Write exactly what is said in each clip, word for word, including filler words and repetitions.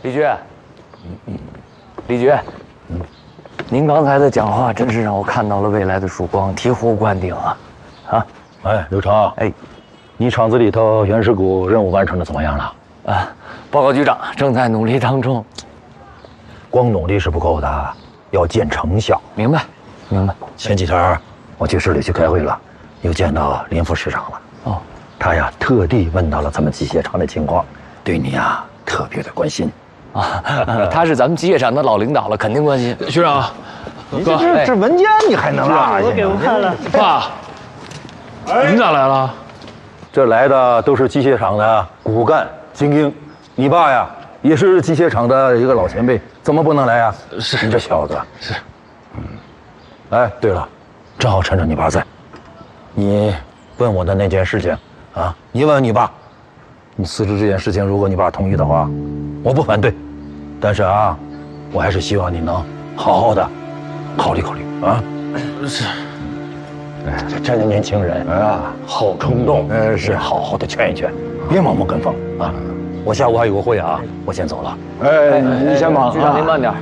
李局，李局，您刚才的讲话真是让我看到了未来的曙光，醍醐灌顶啊！啊， 哎，刘成，哎，你厂子里头原始股任务完成的怎么样了？ 啊，报告局长，正在努力当中。 光努力是不够的，要见成效。 明白，明白。 前几天我去市里去开会了，又见到林副市长了。哦，他呀特地问到了咱们机械厂的情况，对你呀特别的关心。 啊，他是咱们机械厂的老领导了，肯定关心。 学长， 哥，这这文件你还能落下？ 我给我看了。 爸，您咋来了？ 这来的都是机械厂的骨干精英，你爸呀也是机械厂的一个老前辈，怎么不能来呀？ 是你这小子是。 嗯，哎，对了，正好趁着你爸在，你问我的那件事情啊，你问问你爸，你辞职这件事情，如果你爸同意的话，我不反对，但是啊，我还是希望你能好好的考虑考虑啊。 是。 哎，这年轻人啊，好冲动，呃，是好好的劝一劝，别盲目跟风啊。我下午还有个会啊，我先走了。 哎，你先忙，局长您慢点。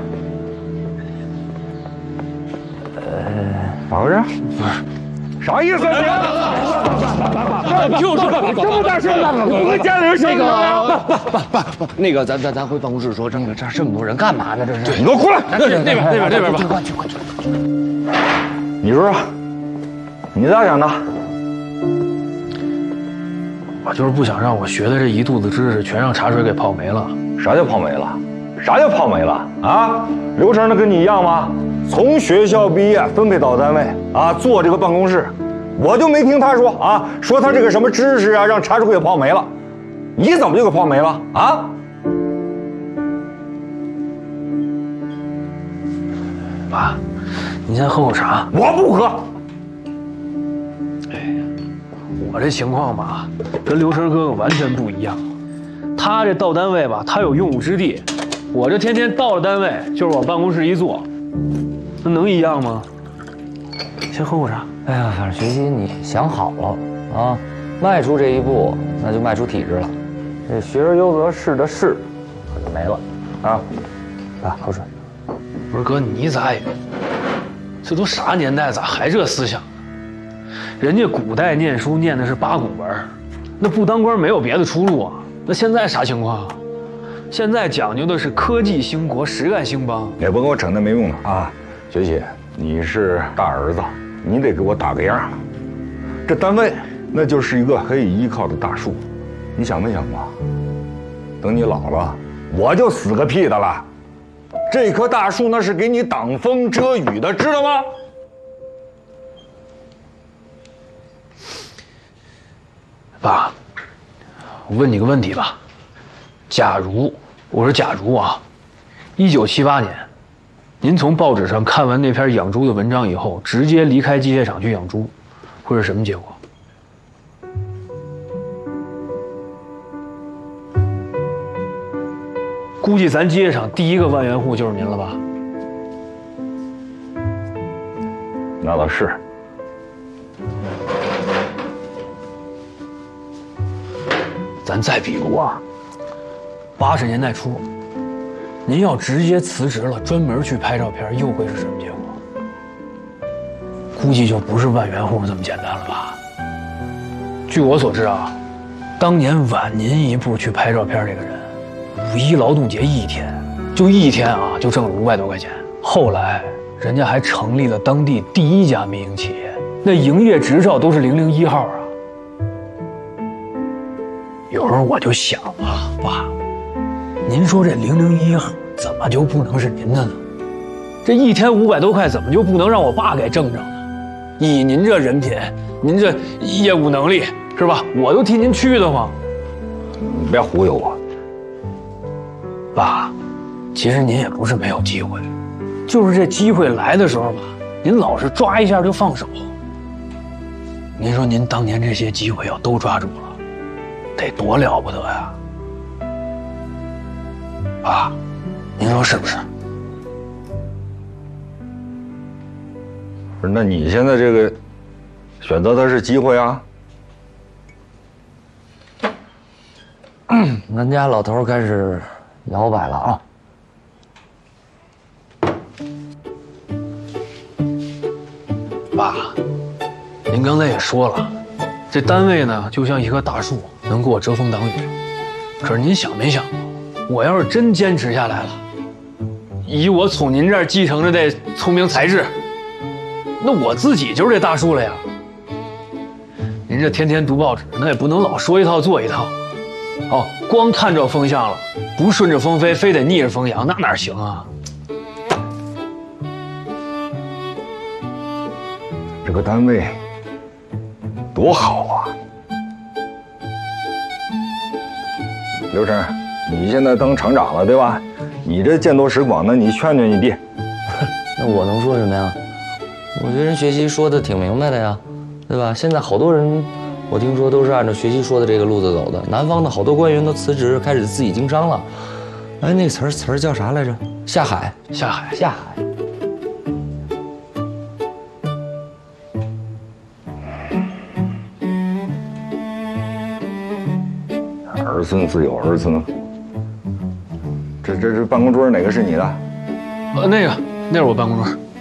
呃， 咋回事？不是，啥意思？ 就是这么大声呢，我们家里人谁个？不不不不，那个咱咱咱回办公室说，这个这这么多人干嘛呢？这是？ 你给我过来！ 那边那边那边那边吧。 去快去快去！ 你说说，你咋想的？ 我就是不想让我学的这一肚子知识全让茶水给泡没了。 啥叫泡没了？啥叫泡没了？啊？刘成的跟你一样吗？从学校毕业分配到单位啊，做这个办公室，我就没听他说啊，说他这个什么知识啊，让茶水给泡没了。你怎么就给泡没了啊？ 爸，您先喝口茶。 我不喝。 我这情况吧，跟刘成哥哥完全不一样。他这到单位吧，他有用武之地；我这天天到了单位就是往办公室一坐，那能一样吗？先喝口茶。 哎呀，反正学习你想好了啊，迈出这一步，那就迈出体制了。这学而优则仕的仕，可就没了啊！来，口水。 不是哥，你咋也……这都啥年代，咋还这思想？人家古代念书念的是八股文，那不当官没有别的出路啊。那现在啥情况？现在讲究的是科技兴国，实干兴邦。 也不跟我整那没用的啊！学习，你是大儿子，你得给我打个样。这单位那就是一个可以依靠的大树，你想没想过？等你老了，我就死个屁的了。这棵大树那是给你挡风遮雨的，知道吗？ 爸，我问你个问题吧，假如我说假如啊，一九七八年，您从报纸上看完那篇养猪的文章以后，直接离开机械厂去养猪，会是什么结果？估计咱机械厂第一个万元户就是您了吧？ 那倒是。 咱再比如啊，八十年代初，您要直接辞职了，专门去拍照片，又会是什么结果？估计就不是万元户这么简单了吧？据我所知啊，当年晚您一步去拍照片这个人，五一劳动节一天，就一天啊，就挣了五百多块钱。后来人家还成立了当地第一家民营企业，那营业执照都是零零一号啊。有时候我就想啊，爸，您说这零零一号怎么就不能是您的呢？这一天五百多块，怎么就不能让我爸给挣着呢？以您这人品，您这业务能力，是吧？我都替您去的慌。 你别忽悠我， 爸，其实您也不是没有机会，就是这机会来的时候吧，您老是抓一下就放手。您说您当年这些机会要都抓住了，得多了不得呀！爸，您说是不是？ 不是，那你现在这个选择的是机会啊？ 咱家老头开始摇摆了啊！ 爸，您刚才也说了，这单位呢就像一棵大树，能给我遮风挡雨。可是您想没想过，我要是真坚持下来了，以我从您这儿继承着这聪明才智，那我自己就是这大树了呀。您这天天读报纸，那也不能老说一套做一套。哦，光看着风向了，不顺着风飞，非得逆着风扬，那哪行啊？ 这个单位多好啊！刘晨，你现在当厂长了，对吧？你这见多识广的，你劝劝你弟。 那我能说什么呀？我觉得人学习说的挺明白的呀，对吧？现在好多人，我听说都是按照学习说的这个路子走的。南方的好多官员都辞职，开始自己经商了。哎，那个词儿词儿叫啥来着？下海， 下海， 下海。 儿孙自有儿孙。这这这办公桌哪个是你的？ 呃，那个，那是我办公桌。